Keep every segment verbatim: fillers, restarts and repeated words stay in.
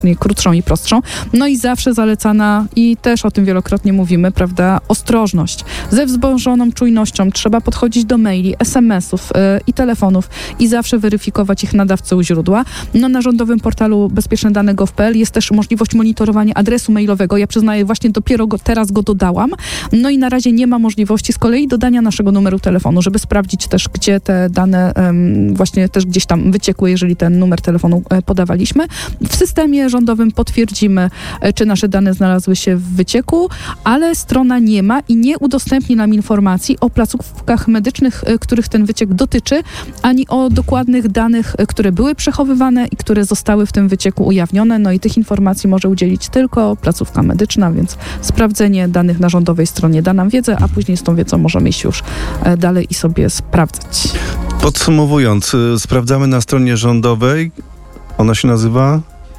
krótszą i prostszą. No i zawsze zalecana, i też o tym wielokrotnie mówimy, prawda, ostrożność. Ze wzmożoną czujnością trzeba podchodzić do maili, es em esów yy, i telefonów i zawsze weryfikować ich nadawcę u źródła. No na rządowym portalu bezpieczne dane kropka gov kropka pe el jest też możliwość monitorowania adresu mailowego. Ja przyznaję, właśnie dopiero go, teraz go dodałam. No i na razie nie ma możliwości z kolei dodania naszego numeru telefonu, żeby sprawdzić też, gdzie te dane um, właśnie też gdzieś tam wyciekły, jeżeli ten numer telefonu e, podawaliśmy. W systemie rządowym potwierdzimy, e, czy nasze dane znalazły się w wycieku, ale strona nie ma i nie udostępni nam informacji o placówkach medycznych, e, których ten wyciek dotyczy, ani o dokładnych danych, e, które były przechowywane i które zostały w tym wycieku ujawnione. No i tych informacji może udzielić tylko placówka medyczna, więc sprawdzenie danych na rządowej stronie da nam wiedzę, a później z tą wiedzą możemy iść już e, dalej i sobie sprawdzać. Podsumowując, y, sprawdzamy na stronie rządowej. Ona się nazywa?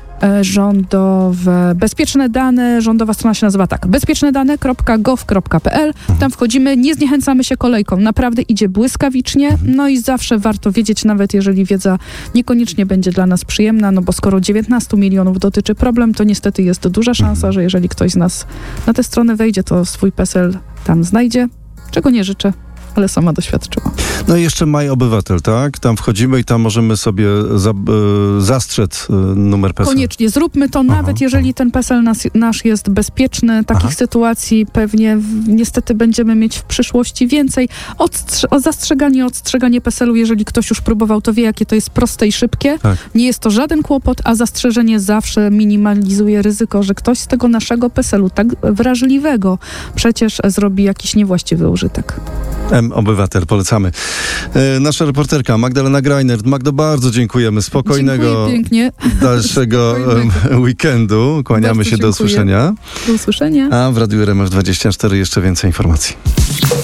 Rządowe, bezpieczne dane, rządowa strona się nazywa tak, bezpieczne dane kropka gov kropka pe el. Tam wchodzimy, nie zniechęcamy się kolejką, naprawdę idzie błyskawicznie, no i zawsze warto wiedzieć, nawet jeżeli wiedza niekoniecznie będzie dla nas przyjemna, no bo skoro dziewiętnastu milionów dotyczy problem, to niestety jest duża szansa, że jeżeli ktoś z nas na tę stronę wejdzie, to swój PESEL tam znajdzie, czego nie życzę, ale sama doświadczyłam. No i jeszcze Maj Obywatel, tak? Tam wchodzimy i tam możemy sobie za, y, zastrzec y, numer PESEL. Koniecznie, zróbmy to, Aha, nawet jeżeli ten PESEL nas, nasz jest bezpieczny. Takich Aha. sytuacji pewnie w, niestety będziemy mieć w przyszłości więcej. Odstrze- o zastrzeganie, odstrzeganie PESEL-u, jeżeli ktoś już próbował, to wie, jakie to jest proste i szybkie. Tak. Nie jest to żaden kłopot, a zastrzeżenie zawsze minimalizuje ryzyko, że ktoś z tego naszego PESEL-u, tak wrażliwego, przecież zrobi jakiś niewłaściwy użytek. M Obywatel, polecamy. E, nasza reporterka Magdalena Grajnert. Magdo, bardzo dziękujemy. Spokojnego Dziękuję pięknie. dalszego em, weekendu. Kłaniamy Bardzo się, do dziękuję. usłyszenia. Do usłyszenia. A w Radiu R M F dwadzieścia cztery jeszcze więcej informacji.